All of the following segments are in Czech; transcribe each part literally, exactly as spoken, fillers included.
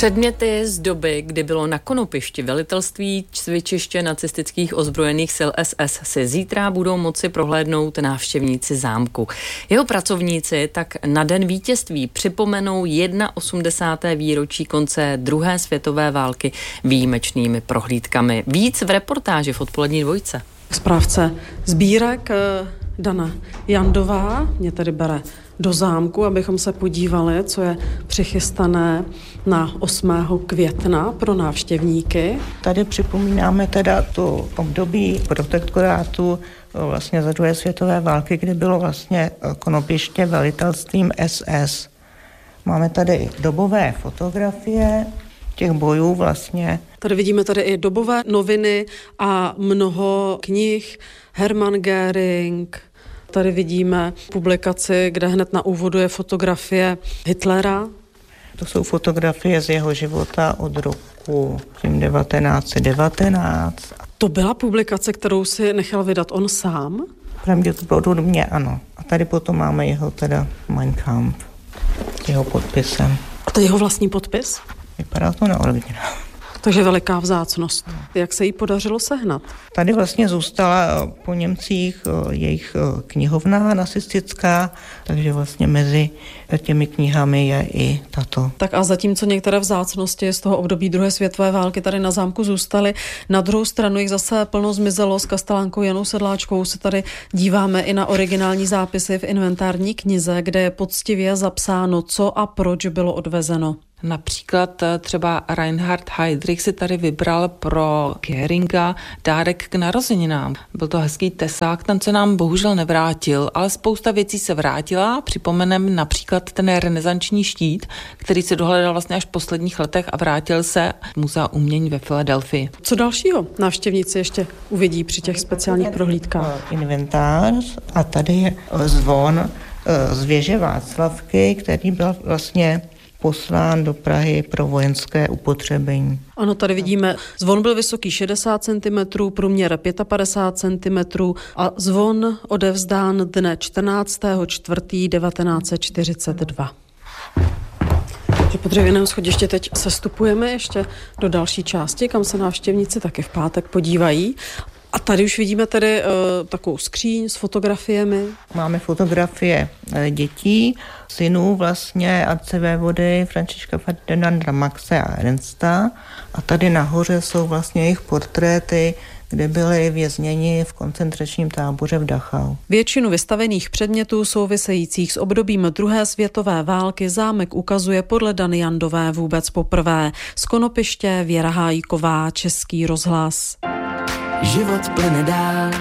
Předměty z doby, kdy bylo na Konopišti velitelství cvičiště nacistických ozbrojených sil S S, si zítra budou moci prohlédnout návštěvníci zámku. Jeho pracovníci tak na den vítězství připomenou osmdesátého prvního výročí konce druhé světové války výjimečnými prohlídkami. Víc v reportáži v odpolední dvojce. Správce sbírek Dana Jandová mě tady bere do zámku, abychom se podívali, co je přichystané na osmého května pro návštěvníky. Tady připomínáme teda to období protektorátu vlastně za druhé světové války, kdy bylo vlastně Konopiště velitelstvím S S. Máme tady dobové fotografie těch bojů vlastně. Tady vidíme tady i dobové noviny a mnoho knih. Hermann Göring. Tady vidíme publikaci, kde hned na úvodu je fotografie Hitlera. To jsou fotografie z jeho života od roku devatenáct set devatenáct. To byla publikace, kterou si nechal vydat on sám? Pravděpodobně ano. A tady potom máme jeho teda Mein Kampf, jeho podpisem. A to je jeho vlastní podpis? Vypadá to na originál. Takže veliká vzácnost. Jak se jí podařilo sehnat? Tady vlastně zůstala po Němcích jejich knihovna nacistická, takže vlastně mezi těmi knihami je i tato. Tak a zatímco některé vzácnosti z toho období druhé světové války tady na zámku zůstaly, na druhou stranu jich zase plno zmizelo. S kastelánkou Janou Sedláčkou se tady díváme i na originální zápisy v inventární knize, kde je poctivě zapsáno, co a proč bylo odvezeno. Například třeba Reinhard Heydrich si tady vybral pro Göringa dárek k narozeninám. Byl to hezký tesák, ten se nám bohužel nevrátil, ale spousta věcí se vrátila. Připomenem například ten renesanční štít, který se dohledal vlastně až v posledních letech a vrátil se Muzea umění ve Filadelfii. Co dalšího návštěvníci ještě uvidí při těch speciálních prohlídkách? Inventář a tady je zvon z věže Václavky, který byl vlastně poslán do Prahy pro vojenské upotřebení. Ano, tady vidíme, zvon byl vysoký šedesát centimetrů, průměr padesát pět centimetrů a zvon odevzdán dne čtrnáctého čtvrtého devatenáct set čtyřicet dva. Po dřevěném schodiště teď sestupujeme ještě do další části, kam se návštěvníci taky v pátek podívají. A tady už vidíme tedy uh, takovou skříň s fotografiemi. Máme fotografie dětí, synů vlastně arcivévody Františka Ferdinanda Maxe a Ernsta. A tady nahoře jsou vlastně jejich portréty, kde byli vězněni v koncentračním táboře v Dachau. Většinu vystavených předmětů souvisejících s obdobím druhé světové války zámek ukazuje podle Dany Jandové vůbec poprvé. Z Konopiště Věra Hájková, Český rozhlas. Život plyne dál,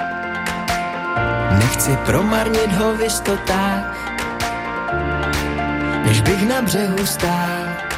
nechci promarnit ho v jistotách, než bych na břehu stál.